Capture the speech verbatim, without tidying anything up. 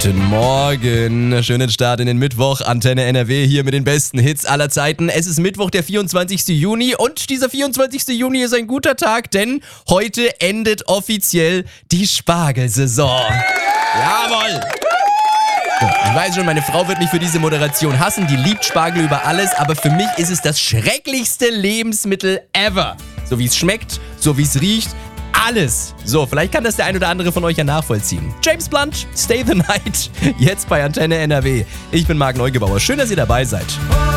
Guten Morgen, schönen Start in den Mittwoch, Antenne N R W hier mit den besten Hits aller Zeiten. Es ist Mittwoch, der vierundzwanzigster Juni und dieser vierundzwanzigster Juni ist ein guter Tag, denn heute endet offiziell die Spargelsaison. Jawohl! Ich weiß schon, meine Frau wird mich für diese Moderation hassen, die liebt Spargel über alles, aber für mich ist es das schrecklichste Lebensmittel ever. So wie es schmeckt, so wie es riecht, alles. So, vielleicht kann das der ein oder andere von euch ja nachvollziehen. James Blunt, Stay the Night, jetzt bei Antenne N R W. Ich bin Marc Neugebauer, schön, dass ihr dabei seid.